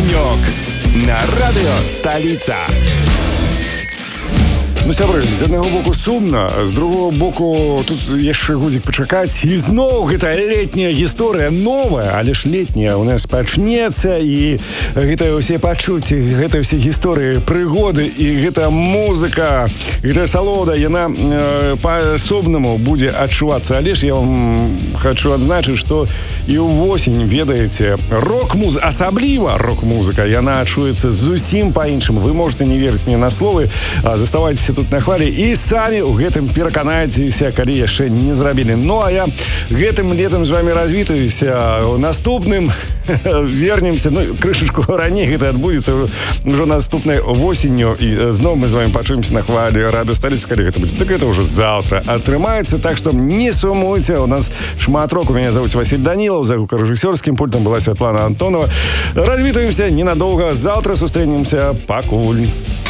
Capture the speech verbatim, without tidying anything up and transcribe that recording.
Денек на радио «Столица». Ну, сябры, з аднаго боку сумна, з другого боку тут яшчэ годзік пачакаць. І зноў гэта летняя гісторыя, новая, але ж летняя у нас пачнецца, і гэта ўсе пачуцці, гэта ўсе гісторыі, прыгоды, і гэта музыка, гэта салода, яна э, па-асобнаму будзе адчувацца. Але ж я вам хочу адзначыць, што і ўвосень, ведаеце, рок-музыка, асабліва рок-музыка, яна адчуецца зусім па-іншаму. Вы можете не верыць мне на словы, а заставайцеся тут на хвале і самі ў гэтым пераканайцеся, калі яшчэ не зрабілі. Ну, а я гэтым летам з вами развітаюся. Наступным вернемся, ну, крышачку раней гэта адбудзецца ўжо наступнай восенню, і зноў мы з вами пачуемся на хвале радыё «Столица», калі гэта будзе. Так гэта ўжо заўтра атрымаецца, так што не сумуйце, у нас шмат року. Меня зовут Василь Данилов, за гукарэжысёрскім пультам была Святлана Антонова. Развітаемся ненадолго, завтра сустрэнемся, пакуль.